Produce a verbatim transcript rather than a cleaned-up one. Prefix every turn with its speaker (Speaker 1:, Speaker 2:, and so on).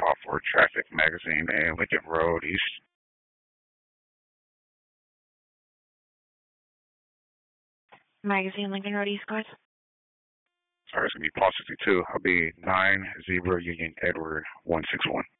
Speaker 1: call for traffic magazine and Lincoln Road East.
Speaker 2: Magazine Lincoln Road East, guys.
Speaker 1: Sorry, it's going to be Paul sixty-two. I'll be nine Zebra Union Edward one six one.